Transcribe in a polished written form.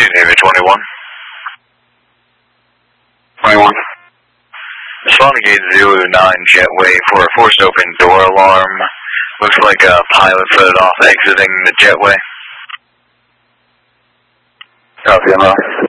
Navy 21. 21. Responding gate 09 jetway for a forced open door alarm. Looks like a pilot set it off exiting the jetway. Copy, I'm